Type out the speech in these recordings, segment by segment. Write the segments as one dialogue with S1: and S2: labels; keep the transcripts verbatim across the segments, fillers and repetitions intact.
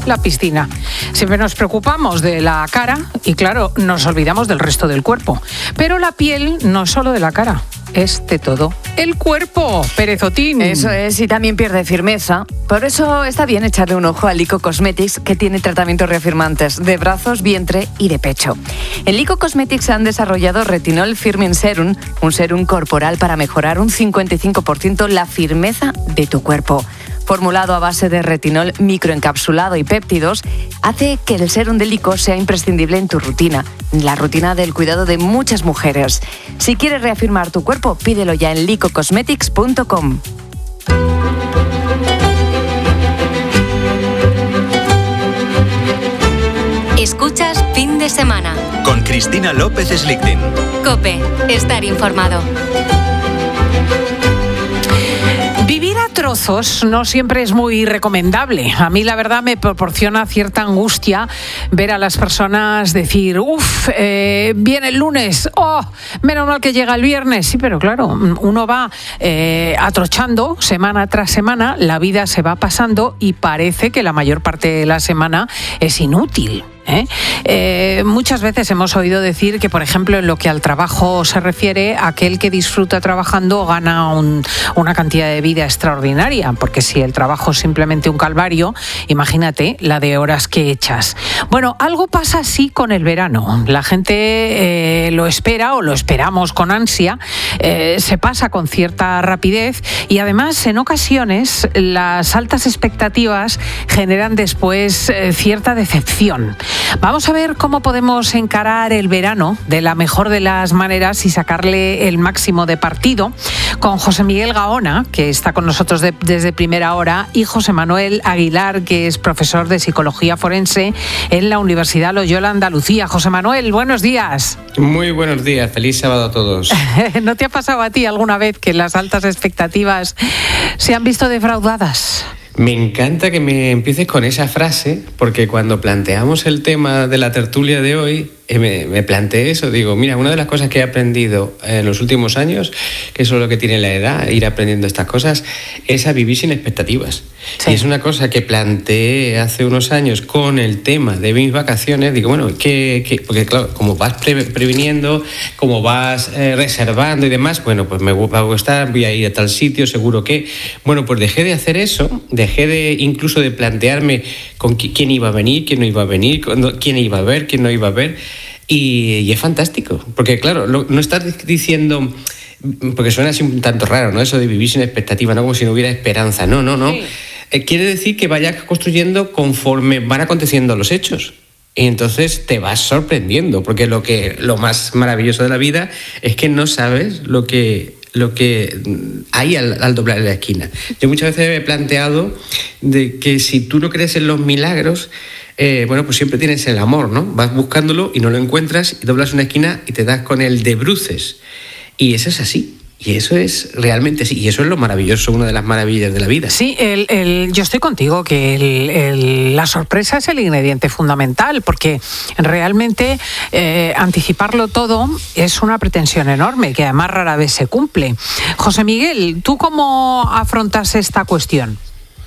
S1: la piscina. Siempre nos preocupamos de la cara y, claro, nos olvidamos del resto del cuerpo. Pero la piel no es solo de la cara, es de todo el cuerpo. Perezotín.
S2: Eso es, y también pierde firmeza. Por eso está bien echarle un ojo a Lyko Cosmetics, que tiene tratamientos reafirmantes de brazos, vientre y de pecho. En Lyko Cosmetics han desarrollado Retinol Firming Serum, un serum corporal para mejorar un cincuenta y cinco por ciento la firmeza de tu cuerpo. Formulado a base de retinol microencapsulado y péptidos, hace que el serum de Lyko sea imprescindible en tu rutina, la rutina del cuidado de muchas mujeres. Si quieres reafirmar tu cuerpo, pídelo ya en lyko cosmetics punto com.
S3: Escuchas Fin de Semana
S4: con Cristina López Slichting.
S3: COPE, estar informado.
S1: Vivir a trozos no siempre es muy recomendable. A mí, la verdad, me proporciona cierta angustia ver a las personas decir, uff, eh, viene el lunes, oh, menos mal que llega el viernes. Sí, pero claro, uno va eh, atrochando semana tras semana, la vida se va pasando y parece que la mayor parte de la semana es inútil. ¿Eh? Eh, muchas veces hemos oído decir que, por ejemplo, en lo que al trabajo se refiere, aquel que disfruta trabajando gana un, una cantidad de vida extraordinaria, porque si el trabajo es simplemente un calvario, imagínate la de horas que echas. Bueno, algo pasa así con el verano. La gente eh, lo espera o lo esperamos con ansia, eh, se pasa con cierta rapidez y además en ocasiones las altas expectativas generan después eh, cierta decepción. Vamos a ver cómo podemos encarar el verano de la mejor de las maneras y sacarle el máximo de partido con José Miguel Gaona, que está con nosotros de, desde primera hora, y José Manuel Aguilar, que es profesor de Psicología Forense en la Universidad Loyola Andalucía. José Manuel, buenos días.
S5: Muy buenos días, feliz sábado a todos.
S1: ¿No te ha pasado a ti alguna vez que las altas expectativas se han visto defraudadas?
S5: Me encanta que me empieces con esa frase, porque cuando planteamos el tema de la tertulia de hoy, eh, me, me planteé eso. Digo, mira, una de las cosas que he aprendido en los últimos años, que eso es lo que tiene la edad, ir aprendiendo estas cosas, es a vivir sin expectativas. Sí. Y es una cosa que planteé hace unos años con el tema de mis vacaciones. Digo, bueno, ¿qué, qué? Porque claro, como vas pre- previniendo, como vas eh, reservando y demás, bueno, pues me va a gustar, voy a ir a tal sitio, seguro que... Bueno, pues dejé de hacer eso, dejé de incluso de plantearme con quién iba a venir, quién no iba a venir, quién iba a ver, quién no iba a ver. Y, y es fantástico, porque claro, lo, no estás diciendo... Porque suena así un tanto raro, ¿no? Eso de vivir sin expectativa, ¿no? Como si no hubiera esperanza. No, no, no. Sí. Eh, quiere decir que vayas construyendo conforme van aconteciendo los hechos. Y entonces te vas sorprendiendo, porque lo que lo más maravilloso de la vida es que no sabes lo que... lo que hay al, al doblar la esquina. Yo muchas veces me he planteado de que si tú no crees en los milagros, eh, bueno, pues siempre tienes el amor, ¿no? Vas buscándolo y no lo encuentras y doblas una esquina y te das con el de bruces. Y eso es así. Y eso es realmente sí, y eso es lo maravilloso, una de las maravillas de la vida.
S1: Sí, el, el, yo estoy contigo que el, el, la sorpresa es el ingrediente fundamental, porque realmente eh, anticiparlo todo es una pretensión enorme, que además rara vez se cumple. José Miguel, ¿tú cómo afrontas esta cuestión?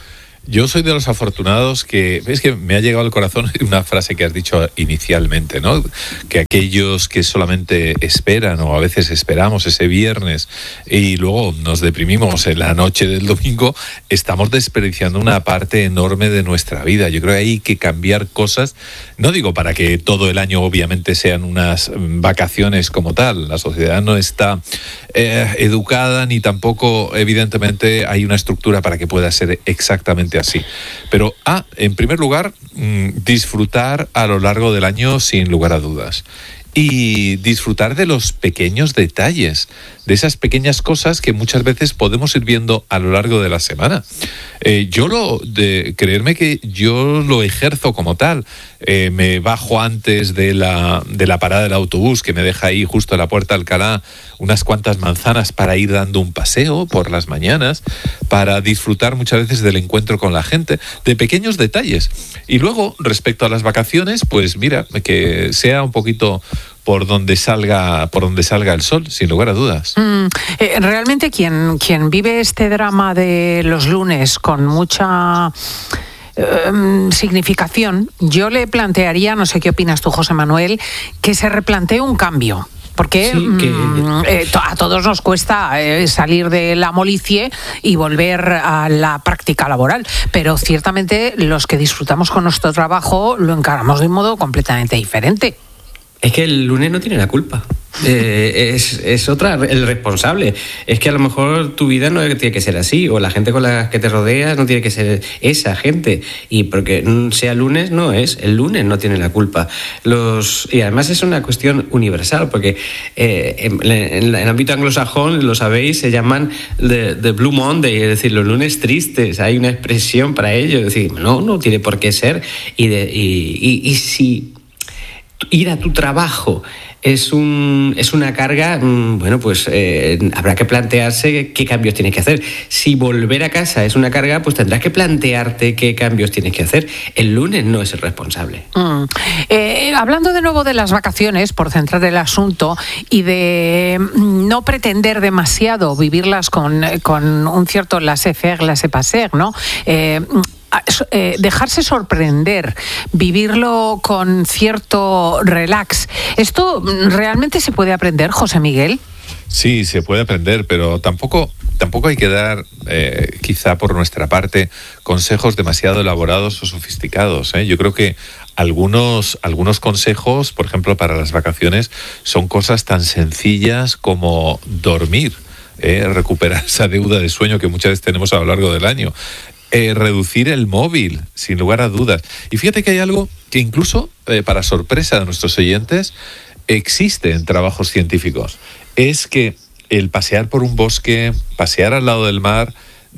S6: Yo soy de los afortunados que... Es que me ha llegado al corazón una frase que has dicho inicialmente, ¿no? Que aquellos que solamente esperan o a veces esperamos ese viernes y luego nos deprimimos en la noche del domingo, estamos desperdiciando una parte enorme de nuestra vida. Yo creo que hay que cambiar cosas. No digo para que todo el año obviamente sean unas vacaciones como tal. La sociedad no está eh, educada ni tampoco evidentemente hay una estructura para que pueda ser exactamente así. Pero, ah, en primer lugar, mmm, disfrutar a lo largo del año sin lugar a dudas. Y disfrutar de los pequeños detalles, de esas pequeñas cosas que muchas veces podemos ir viendo a lo largo de la semana. Eh, yo lo, de creerme que yo lo ejerzo como tal. Eh, me bajo antes de la, de la parada del autobús que me deja ahí justo a la puerta de Alcalá unas cuantas manzanas para ir dando un paseo por las mañanas, para disfrutar muchas veces del encuentro con la gente, de pequeños detalles. Y luego, respecto a las vacaciones, pues mira, que sea un poquito por donde salga, por donde salga el sol, sin lugar a dudas.
S1: Mm, eh, realmente quien, quien vive este drama de los lunes con mucha eh, significación, yo le plantearía, no sé qué opinas tú, José Manuel, que se replantee un cambio. Porque sí, que... mmm, eh, a todos nos cuesta eh, salir de la molicie y volver a la práctica laboral, pero ciertamente los que disfrutamos con nuestro trabajo lo encaramos de un modo completamente diferente.
S5: Es que el lunes no tiene la culpa. Eh, es, es otra, el responsable. Es que a lo mejor tu vida no tiene que ser así, o la gente con la que te rodeas no tiene que ser esa gente. Y porque sea lunes, no es. El lunes no tiene la culpa. Los, y además es una cuestión universal, porque eh, en, en, en el ámbito anglosajón, lo sabéis, se llaman the, the Blue Monday, es decir, los lunes tristes. Hay una expresión para ello. Es decir, no, no tiene por qué ser. Y, de, y, y, y si ir a tu trabajo es un es una carga, bueno, pues eh, habrá que plantearse qué cambios tienes que hacer. Si volver a casa es una carga, pues tendrás que plantearte qué cambios tienes que hacer. El lunes no es el responsable.
S1: Mm. Eh, hablando de nuevo de las vacaciones, por centrar el asunto, y de no pretender demasiado vivirlas con, con un cierto laissez-faire, laissez-passer, ¿no? Eh, Eh, dejarse sorprender, vivirlo con cierto relax. ¿Esto realmente se puede aprender, José Miguel?
S6: Sí, se puede aprender, pero tampoco, tampoco hay que dar, eh, quizá por nuestra parte, consejos demasiado elaborados o sofisticados, ¿eh? Yo creo que algunos, algunos consejos, por ejemplo, para las vacaciones, son cosas tan sencillas como dormir, ¿eh? Recuperar esa deuda de sueño que muchas veces tenemos a lo largo del año. Eh, reducir el móvil, sin lugar a dudas. Y fíjate que hay algo que incluso, eh, para sorpresa de nuestros oyentes, existe en trabajos científicos. Es que el pasear por un bosque, pasear al lado del mar,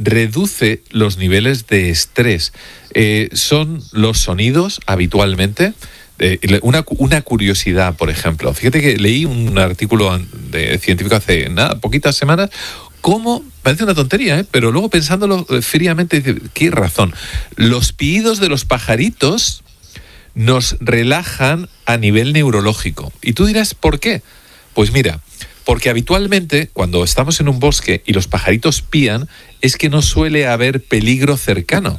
S6: reduce los niveles de estrés. Eh, son los sonidos habitualmente. Eh, una, una curiosidad, por ejemplo. Fíjate que leí un artículo de científico hace nada, poquitas semanas. ¿Cómo? Parece una tontería, ¿eh? Pero luego pensándolo fríamente, ¿qué razón? Los piídos de los pajaritos nos relajan a nivel neurológico. Y tú dirás, ¿por qué? Pues mira, porque habitualmente cuando estamos en un bosque y los pajaritos pían, es que no suele haber peligro cercano.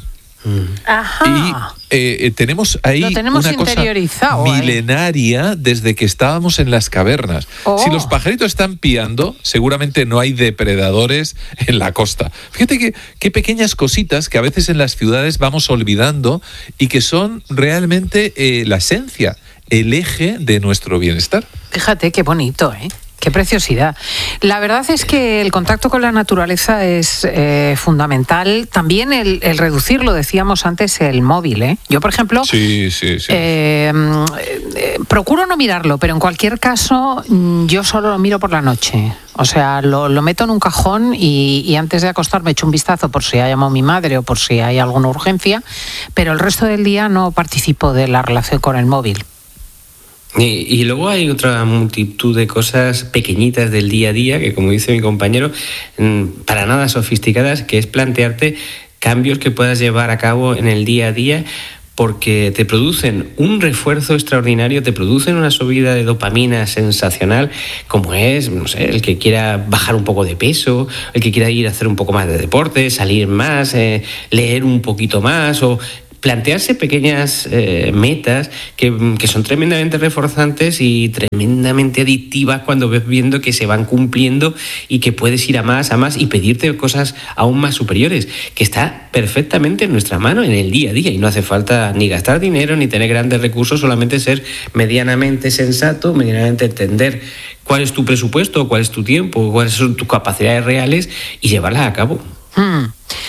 S1: Ajá.
S6: Y eh, tenemos ahí
S1: Lo tenemos
S6: una cosa milenaria, ¿eh? Desde que estábamos en las cavernas. Oh. Si los pajaritos están piando, seguramente no hay depredadores en la costa. Fíjate que qué pequeñas cositas que a veces en las ciudades vamos olvidando y que son realmente eh, la esencia, el eje de nuestro bienestar.
S1: Fíjate qué bonito, ¿eh? Qué preciosidad. La verdad es que el contacto con la naturaleza es eh, fundamental. También el, el reducir, lo decíamos antes, el móvil, ¿eh? Yo, por ejemplo,
S6: sí, sí, sí.
S1: Eh, eh, procuro no mirarlo, pero en cualquier caso yo solo lo miro por la noche. O sea, lo, lo meto en un cajón y, y antes de acostarme echo un vistazo por si ha llamado mi madre o por si hay alguna urgencia, pero el resto del día no participo de la relación con el móvil.
S5: Y, y luego hay otra multitud de cosas pequeñitas del día a día que, como dice mi compañero, para nada sofisticadas, que es plantearte cambios que puedas llevar a cabo en el día a día, porque te producen un refuerzo extraordinario, te producen una subida de dopamina sensacional, como es, no sé, el que quiera bajar un poco de peso, el que quiera ir a hacer un poco más de deporte, salir más, eh, leer un poquito más, o plantearse pequeñas eh, metas que, que son tremendamente reforzantes y tremendamente adictivas cuando ves viendo que se van cumpliendo y que puedes ir a más, a más y pedirte cosas aún más superiores, que está perfectamente en nuestra mano en el día a día y no hace falta ni gastar dinero ni tener grandes recursos, solamente ser medianamente sensato, medianamente entender cuál es tu presupuesto, cuál es tu tiempo, cuáles son tus capacidades reales y llevarlas a cabo.
S1: Hmm.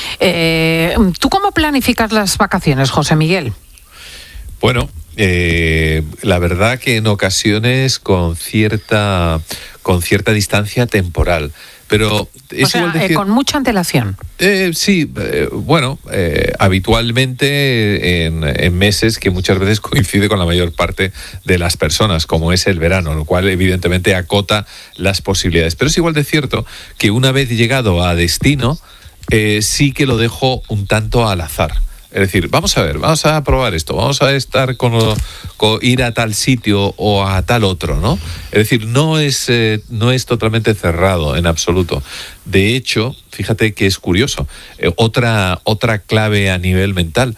S1: Eh, ¿Tú cómo planificas las vacaciones, José Miguel?
S6: Bueno, eh, la verdad que en ocasiones con cierta, con cierta distancia temporal. Pero es
S1: o sea,
S6: igual decir,
S1: eh, con mucha antelación.
S6: Eh, sí, eh, bueno, eh, habitualmente en, en meses que muchas veces coincide con la mayor parte de las personas, como es el verano, lo cual evidentemente acota las posibilidades. Pero es igual de cierto que una vez llegado a destino, eh, sí que lo dejo un tanto al azar. Es decir, vamos a ver, vamos a probar esto, vamos a estar con, con ir a tal sitio o a tal otro, ¿no? Es decir, no es, eh, no es totalmente cerrado en absoluto. De hecho, fíjate que es curioso, eh, otra, otra clave a nivel mental,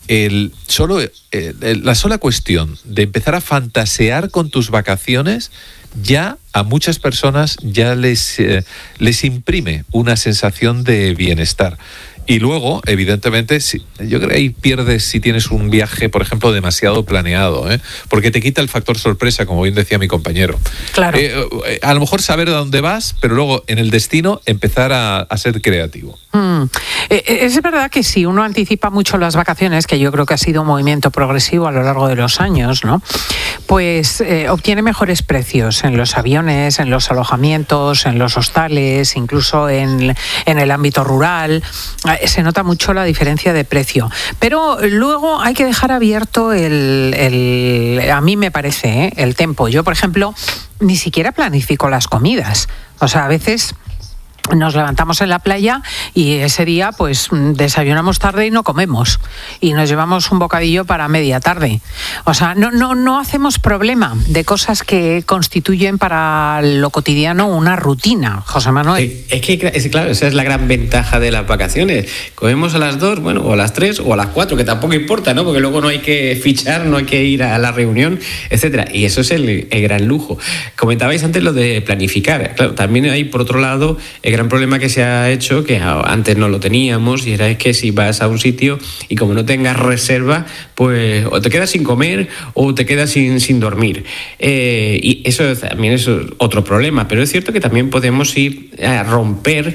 S6: el solo el, el, la sola cuestión de empezar a fantasear con tus vacaciones ya a muchas personas ya les, eh, les imprime una sensación de bienestar. Y luego, evidentemente, si, yo creo que ahí pierdes si tienes un viaje, por ejemplo, demasiado planeado, ¿eh? Porque te quita el factor sorpresa, como bien decía mi compañero.
S1: Claro.
S6: Eh, eh, a lo mejor saber a dónde vas, pero luego en el destino empezar a, a ser creativo.
S1: Mm. Eh, es verdad que si uno anticipa mucho las vacaciones, que yo creo que ha sido un movimiento progresivo a lo largo de los años, ¿no? Pues eh, obtiene mejores precios en los aviones, en los alojamientos, en los hostales, incluso en, en el ámbito rural. Se nota mucho la diferencia de precio. Pero luego hay que dejar abierto el, el a mí me parece, ¿eh? el tempo. Yo, por ejemplo, ni siquiera planifico las comidas. O sea, a veces nos levantamos en la playa y ese día pues desayunamos tarde y no comemos y nos llevamos un bocadillo para media tarde. O sea, no no no hacemos problema de cosas que constituyen para lo cotidiano una rutina, José Manuel.
S5: Es que, es, claro, esa es la gran ventaja de las vacaciones. Comemos a las dos, bueno, o a las tres o a las cuatro, que tampoco importa, ¿no? Porque luego no hay que fichar, no hay que ir a la reunión, etcétera. Y eso es el, el gran lujo. Comentabais antes lo de planificar. Claro, también hay, por otro lado, el gran problema que se ha hecho, que antes no lo teníamos, y era que si vas a un sitio y como no tengas reserva, pues o te quedas sin comer o te quedas sin, sin dormir. Eh, y eso también es otro problema, pero es cierto que también podemos ir a romper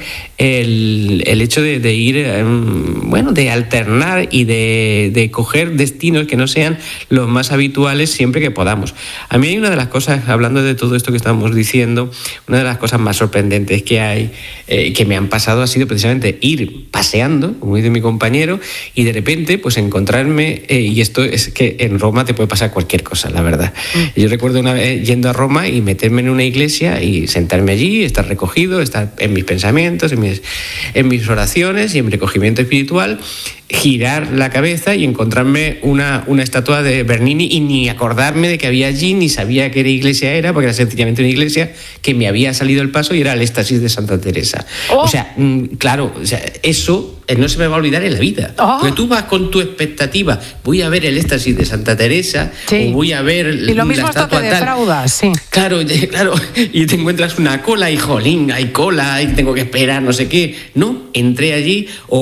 S5: el, el hecho de, de ir, bueno, de alternar y de, de coger destinos que no sean los más habituales siempre que podamos. A mí hay una de las cosas, hablando de todo esto que estamos diciendo, una de las cosas más sorprendentes que hay Eh, que me han pasado ha sido precisamente ir paseando, como dice mi compañero, y de repente pues encontrarme, eh, y esto es que en Roma te puede pasar cualquier cosa, la verdad. Mm. Yo recuerdo una vez yendo a Roma y meterme en una iglesia y sentarme allí, estar recogido, estar en mis pensamientos, en mis, en mis oraciones y en mi recogimiento espiritual, girar la cabeza y encontrarme una, una estatua de Bernini y ni acordarme de que había allí, ni sabía qué iglesia era, porque era sencillamente una iglesia que me había salido el paso y era el éxtasis de Santa Teresa. Oh. O sea, claro, o sea, eso no se me va a olvidar en la vida. Oh. Porque tú vas con tu expectativa, voy a ver el éxtasis de Santa Teresa, sí, o voy a ver
S1: y lo mismo
S5: la estatua
S1: te
S5: tal.
S1: defraudas, sí.
S5: Claro, claro, y te encuentras una cola y jolín, hay cola y tengo que esperar, no sé qué. No, entré allí o,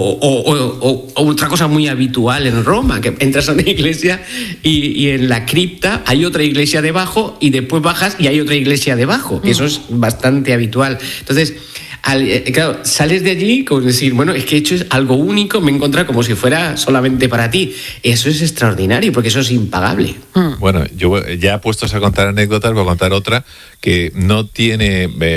S5: o, o, o O otra cosa muy habitual en Roma, que entras a una iglesia y, y en la cripta hay otra iglesia debajo y después bajas y hay otra iglesia debajo. Mm. Eso es bastante habitual. Entonces, al, claro, sales de allí como decir, bueno, es que he hecho algo único, me he encontrado como si fuera solamente para ti. Eso es extraordinario, porque eso es impagable.
S6: Mm. Bueno, yo ya puestos a contar anécdotas, voy a contar otra que no tiene eh,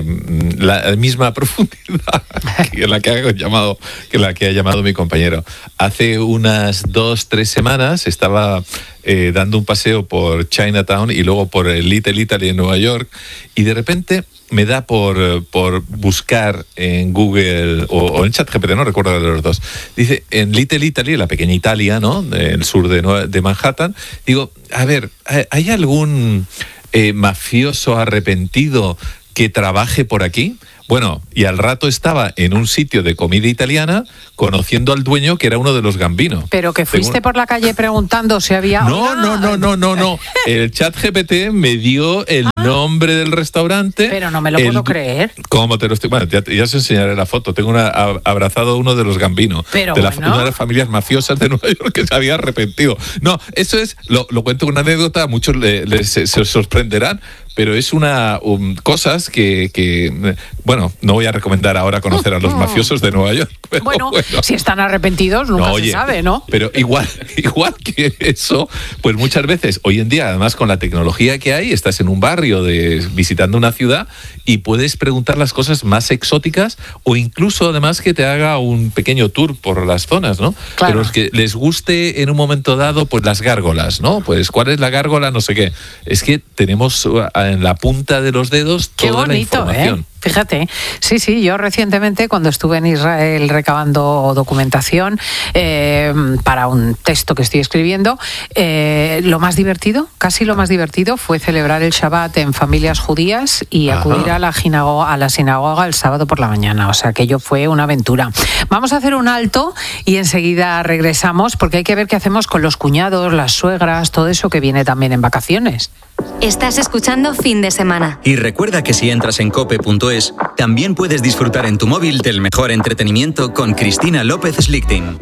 S6: la misma profundidad que la que ha llamado, que la que ha llamado mi compañero. Hace unas dos, tres semanas estaba eh, dando un paseo por Chinatown y luego por el Little Italy en Nueva York, y de repente me da por, por buscar en Google o, o en ChatGPT, no recuerdo de los dos. Dice, en Little Italy, la pequeña Italia, ¿no?, del sur de, de Manhattan. Digo, a ver, ¿hay algún eh, mafioso arrepentido que trabaje por aquí? Bueno, y al rato estaba en un sitio de comida italiana conociendo al dueño, que era uno de los Gambino.
S1: Pero que fuiste Según... por la calle preguntando si había...
S6: No, no, no, no, no, no. El ChatGPT me dio el ah. nombre del restaurante.
S1: Pero no me lo el... puedo creer.
S6: ¿Cómo te lo estoy...? Bueno, ya, ya os enseñaré la foto. Tengo una, a, abrazado a uno de los Gambino.
S1: Pero
S6: de la,
S1: bueno.
S6: Una de las familias mafiosas de Nueva York que se había arrepentido. No, eso es... Lo, lo cuento con una anécdota, a muchos les, les, se, se sorprenderán, pero es una... Um, cosas que, que... Bueno, no voy a recomendar ahora conocer a los mafiosos de Nueva York. Pero
S1: bueno,
S6: bueno,
S1: si están arrepentidos, nunca
S6: no, oye,
S1: se sabe, ¿no?
S6: Pero igual, igual que eso, pues muchas veces, hoy en día, además con la tecnología que hay, estás en un barrio de, visitando una ciudad y puedes preguntar las cosas más exóticas, o incluso además que te haga un pequeño tour por las zonas, ¿no?
S1: Claro.
S6: Pero los que les guste en un momento dado, pues las gárgolas, ¿no? Pues ¿cuál es la gárgola? No sé qué. Es que tenemos está en la punta de los dedos
S1: Qué
S6: toda
S1: bonito,
S6: la información.
S1: ¿eh? Fíjate, sí, sí, yo recientemente cuando estuve en Israel recabando documentación eh, para un texto que estoy escribiendo, eh, lo más divertido, casi lo más divertido fue celebrar el Shabbat en familias judías y
S6: Ajá.
S1: acudir a la, sinagoga, a la sinagoga el sábado por la mañana, o sea, aquello fue una aventura. Vamos a hacer un alto y enseguida regresamos porque hay que ver qué hacemos con los cuñados, las suegras, todo eso que viene también en vacaciones.
S3: Estás escuchando Fin de Semana.
S4: Y recuerda que si entras en cope punto es, también puedes disfrutar en tu móvil del mejor entretenimiento con Cristina López Slichting.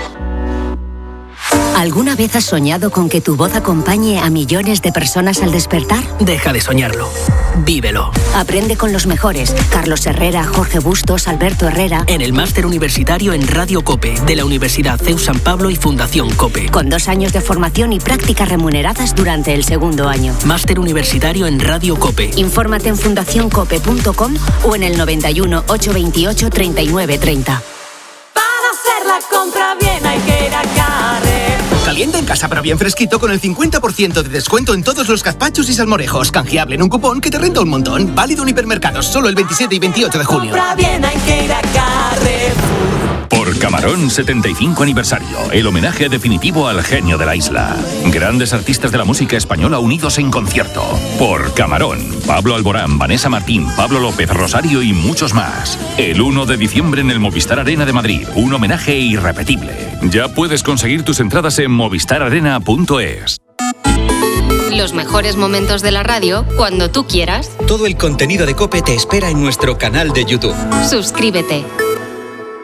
S7: ¿Alguna vez has soñado con que tu voz acompañe a millones de personas al despertar?
S8: Deja de soñarlo. Vívelo.
S7: Aprende con los mejores. Carlos Herrera, Jorge Bustos, Alberto Herrera.
S8: En el máster universitario en Radio COPE de la Universidad C E U San Pablo y Fundación COPE.
S7: Con dos años de formación y prácticas remuneradas durante el segundo año.
S8: Máster universitario en Radio COPE.
S7: Infórmate en fundación cope punto com o en el noventa y uno, ochocientos veintiocho, treinta y nueve treinta.
S9: Para hacer la compra bien hay que ir a Carrer.
S10: Caliente en casa pero bien fresquito con el cincuenta por ciento de descuento en todos los gazpachos y salmorejos. Canjeable en un cupón que te renta un montón. Válido en hipermercados solo el veintisiete y veintiocho de junio.
S9: Compra bien hay que ir a Carrer.
S11: Por Camarón setenta y cinco aniversario, el homenaje definitivo al genio de la isla. Grandes artistas de la música española unidos en concierto. Por Camarón, Pablo Alborán, Vanessa Martín, Pablo López, Rosario y muchos más. El uno de diciembre en el Movistar Arena de Madrid, un homenaje irrepetible. Ya puedes conseguir tus entradas en movistar arena punto es.
S3: Los mejores momentos de la radio cuando tú quieras.
S4: Todo el contenido de COPE te espera en nuestro canal de YouTube.
S3: Suscríbete.